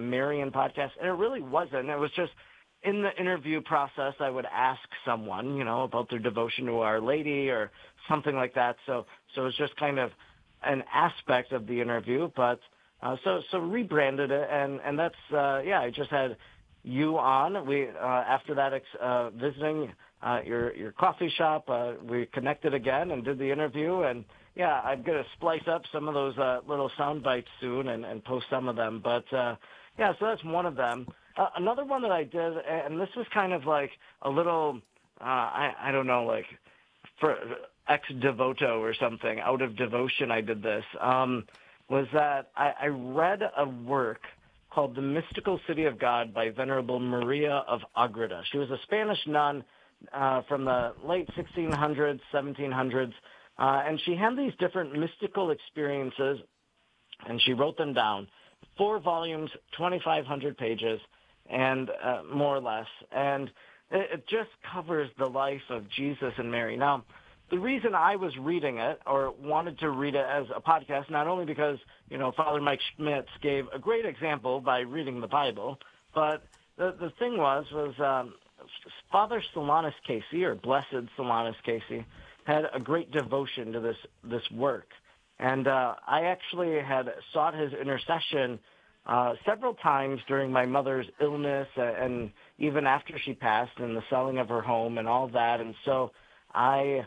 Marian podcast, and it really wasn't. It was just in the interview process, I would ask someone, about their devotion to Our Lady or something like that. So it was just kind of an aspect of the interview, but so rebranded it, and that's I just had you on. We after that visiting your coffee shop, we connected again and did the interview, and I'm gonna splice up some of those little sound bites soon and post some of them. But so that's one of them. Another one that I did, and this was kind of like a little I don't know, like for ex devoto or something, out of devotion I did this, was that I read a work called The Mystical City of God by Venerable Maria of Agreda. She was a Spanish nun from the late 1600s, 1700s, and she had these different mystical experiences, and she wrote them down. 4 volumes, 2,500 pages, and more or less, and it just covers the life of Jesus and Mary. Now, the reason I was reading it or wanted to read it as a podcast, not only because, Father Mike Schmitz gave a great example by reading the Bible, but the thing was Father Solanus Casey, or Blessed Solanus Casey, had a great devotion to this work. And I actually had sought his intercession several times during my mother's illness and even after she passed and the selling of her home and all that. And so I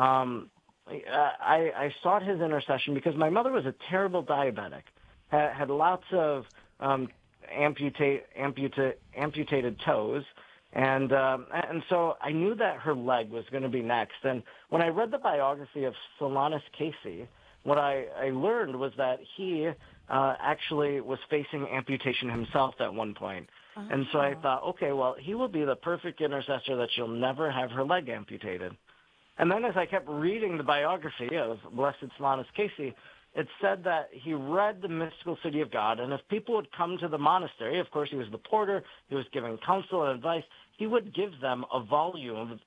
sought his intercession because my mother was a terrible diabetic, had lots of amputated toes, and so I knew that her leg was going to be next. And when I read the biography of Solanus Casey, what I learned was that he actually was facing amputation himself at one point. Oh. And so I thought, okay, well, he will be the perfect intercessor that she'll never have her leg amputated. And then as I kept reading the biography of Blessed Solanus Casey, it said that he read The Mystical City of God, and if people would come to the monastery, of course he was the porter, he was giving counsel and advice, he would give them a volume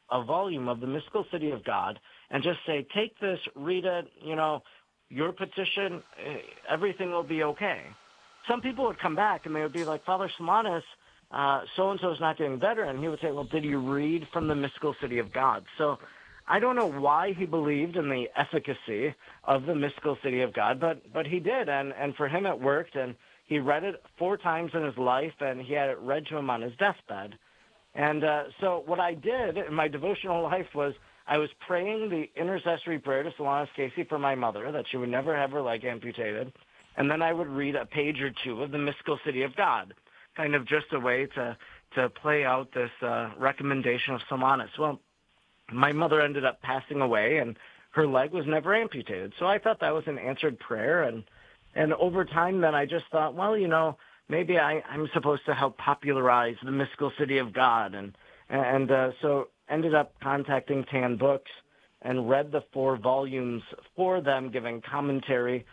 of The Mystical City of God and just say, take this, read it, your petition, everything will be okay. Some people would come back and they would be like, Father Solanus, so-and-so is not getting better, and he would say, well, did you read from The Mystical City of God? So I don't know why he believed in the efficacy of The Mystical City of God, but he did, and for him it worked, and he read it 4 times in his life, and he had it read to him on his deathbed. And so what I did in my devotional life was I was praying the intercessory prayer to Solanus Casey for my mother, that she would never have her leg amputated, and then I would read a page or 2 of The Mystical City of God, kind of just a way to play out this recommendation of Solanus. Well, my mother ended up passing away, and her leg was never amputated. So I thought that was an answered prayer, and over time then I just thought, well, maybe I'm supposed to help popularize The Mystical City of God, and so ended up contacting Tan Books and read the 4 volumes for them, giving commentary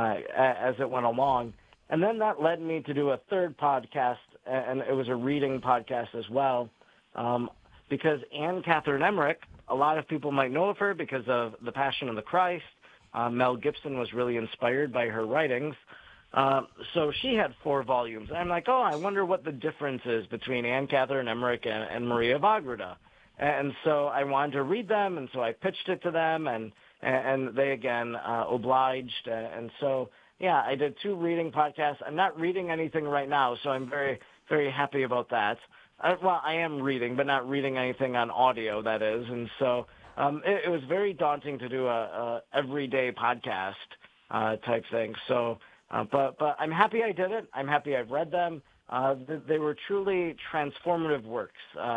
as it went along. And then that led me to do a 3rd podcast, and it was a reading podcast as well, because Anne Catherine Emmerich, a lot of people might know of her because of The Passion of the Christ. Mel Gibson was really inspired by her writings. So she had 4 volumes. And I'm like, I wonder what the difference is between Anne Catherine Emmerich and Maria of Agreda. And so I wanted to read them, and so I pitched it to them, and they, again, obliged. And so, I did 2 reading podcasts. I'm not reading anything right now, so I'm very, very happy about that. I am reading, but not reading anything on audio, that is. And so it was very daunting to do a everyday podcast type thing. So, but I'm happy I did it. I'm happy I've read them. They were truly transformative works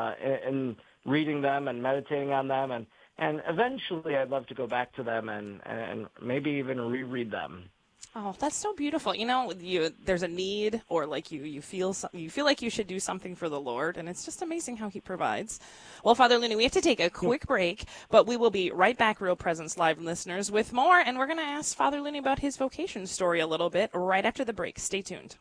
in reading them and meditating on them. And eventually I'd love to go back to them and maybe even reread them. Oh, that's so beautiful. There's a need, or like you feel like you should do something for the Lord, and it's just amazing how he provides. Well, Father Looney, we have to take a quick break, but we will be right back, Real Presence Live listeners, with more, and we're going to ask Father Looney about his vocation story a little bit right after the break. Stay tuned.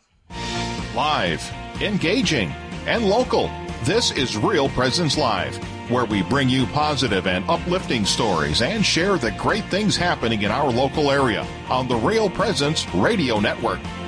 Live, engaging, and local. This is Real Presence Live, where we bring you positive and uplifting stories and share the great things happening in our local area on the Real Presence Radio Network.